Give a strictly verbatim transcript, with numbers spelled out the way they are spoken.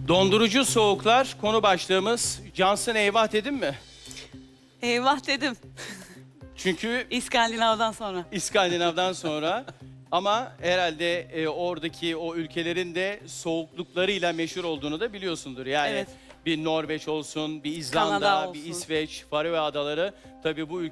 Dondurucu soğuklar konu başlığımız. Cansın eyvah dedin mi? Eyvah dedim. Çünkü İskandinav'dan sonra. İskandinav'dan sonra ama herhalde e, oradaki o ülkelerin de soğukluklarıyla meşhur olduğunu da biliyorsundur. Yani Evet. bir Norveç olsun, bir İzlanda, Kanada bir olsun. İsveç, Faroe Adaları tabii bu